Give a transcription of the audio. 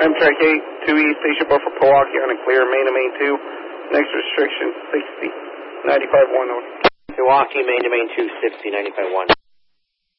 Amtrak 8, 2E, station buffer Milwaukee on a clear, main to main 2. Next restriction, 60, 95-1. Milwaukee, main to main 2, 60, 95-1.